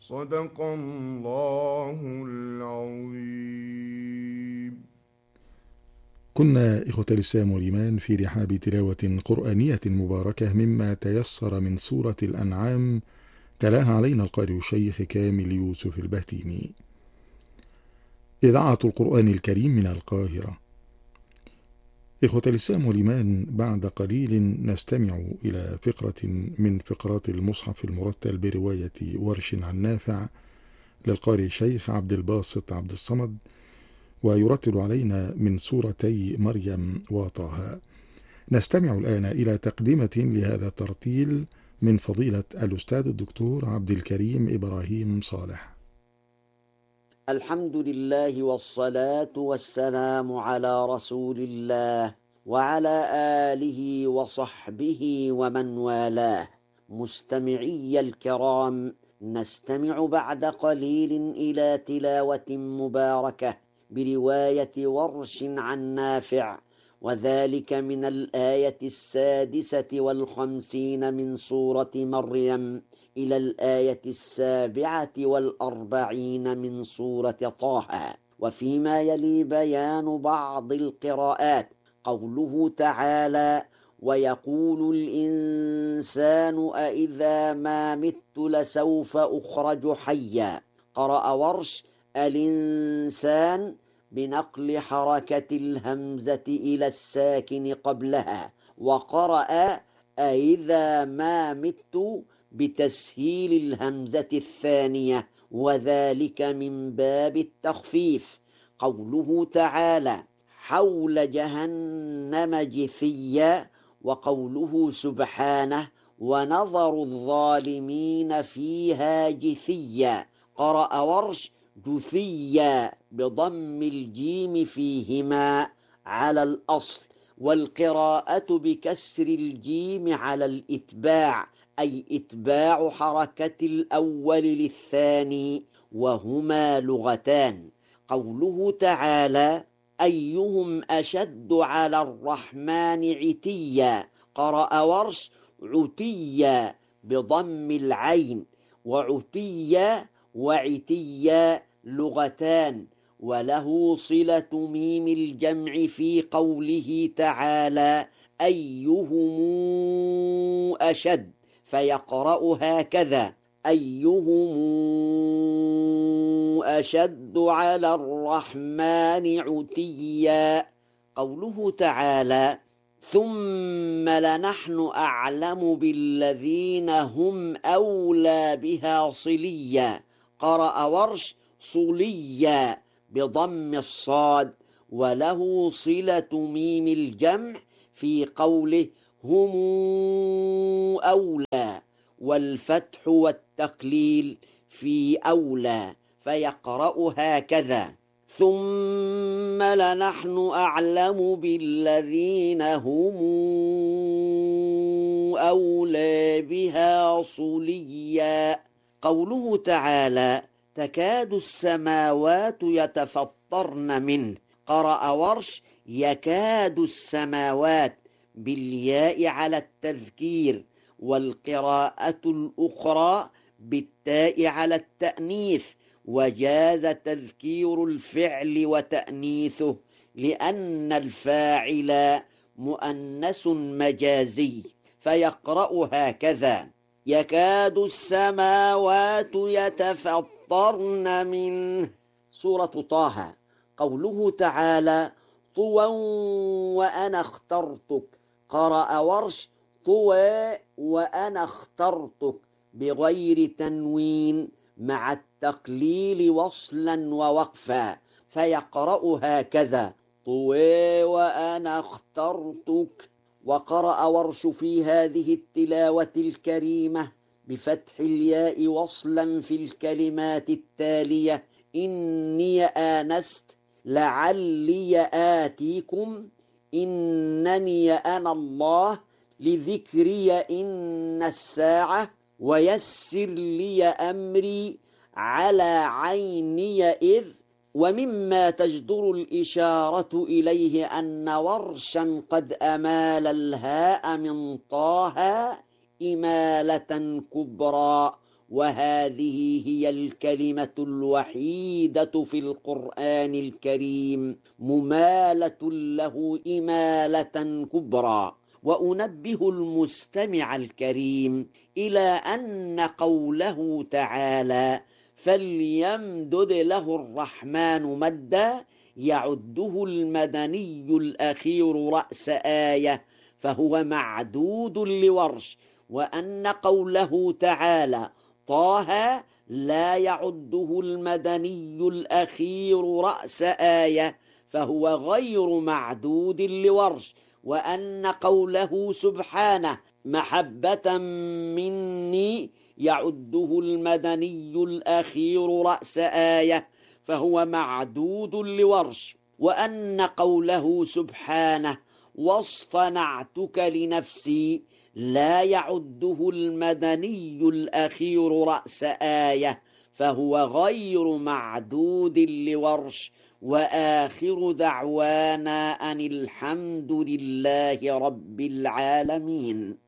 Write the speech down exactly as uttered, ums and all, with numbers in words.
صدق الله العظيم. كنا إخوة الإسلام والإيمان في رحاب تلاوة قرآنية مباركة مما تيسر من سورة الأنعام، تلاها علينا القارئ الشيخ كامل يوسف البهتيمي. إذاعة القرآن الكريم من القاهرة. إخوة الإسلام والإيمان، بعد قليل نستمع إلى فقرة من فقرات المصحف المرتل برواية ورش عن نافع للقارئ الشيخ عبد الباسط عبد الصمد، ويرتل علينا من سورتي مريم وطه. نستمع الآن إلى تقدمة لهذا الترتيل من فضيلة الأستاذ الدكتور عبد الكريم إبراهيم صالح. الحمد لله والصلاة والسلام على رسول الله وعلى آله وصحبه ومن والاه. مستمعي الكرام، نستمع بعد قليل إلى تلاوة مباركة برواية ورش عن نافع، وذلك من الآية السادسة والخمسين من سورة مريم إلى الآية السابعة والأربعين من سورة طه. وفيما يلي بيان بعض القراءات. قوله تعالى: ويقول الإنسان أإذا ما مت لسوف أخرج حيا. قرأ ورش الإنسان بنقل حركة الهمزة إلى الساكن قبلها، وقرأ أإذا ما مت بتسهيل الهمزة الثانية، وذلك من باب التخفيف. قوله تعالى: حول جهنم جثيا. وقوله سبحانه: ونظر الظالمين فيها جثيا. قرأ ورش جثيا بضم الجيم فيهما على الأصل، والقراءة بكسر الجيم على الإتباع، أي إتباع حركة الأول للثاني، وهما لغتان. قوله تعالى: أيهم أشد على الرحمن عتيا. قرأ ورش عتيا بضم العين، وعتيا وعتيا لغتان، وله صلة ميم الجمع في قوله تعالى: أيهم أشد، فيقرأ هكذا: أيهم أشد على الرحمن عتيا. قوله تعالى: ثم لنحن أعلم بالذين هم أولى بها صليا. قرأ ورش صليا بضم الصاد، وله صلة ميم الجمع في قوله هم أولى، والفتح والتقليل في أولى، فيقرأ هكذا: ثم لنحن أعلم بالذين هم أولى بها صليا. قوله تعالى: تكاد السماوات يتفطرن منه. قرأ ورش يكاد السماوات بالياء على التذكير، والقراءة الأخرى بالتاء على التأنيث، وجاز تذكير الفعل وتأنيثه لأن الفاعل مؤنث مجازي، فيقرأ هكذا: يكاد السماوات يتفطرن منه. سورة طه. قوله تعالى: طوى وأنا اخترتك. قرأ ورش طوى وأنا اخترتك بغير تنوين مع التقليل وصلا ووقفا، فيقرأ هكذا: طوى وأنا اخترتك. وقرأ ورش في هذه التلاوة الكريمة بفتح الياء وصلا في الكلمات التالية: إني آنست، لعلي آتيكم، إنني أنا الله، لذكري إن الساعة، ويسر لي أمري، على عيني إذ. ومما تجدر الإشارة إليه أن ورشا قد أمال الهاء من طه إمالة كبرى، وهذه هي الكلمة الوحيدة في القرآن الكريم ممالة له إمالة كبرى. وأنبه المستمع الكريم إلى أن قوله تعالى فليمدد له الرحمن مدا يعده المدني الأخير رأس آية فهو معدود لورش، وأن قوله تعالى طه لا يعده المدني الأخير رأس آية فهو غير معدود لورش، وأن قوله سبحانه محبة مني يعده المدني الأخير رأس آية فهو معدود لورش، وأن قوله سبحانه واصطنعتك لنفسي لا يعده المدني الأخير رأس آية فهو غير معدود لورش. وآخر دعوانا أن الحمد لله رب العالمين.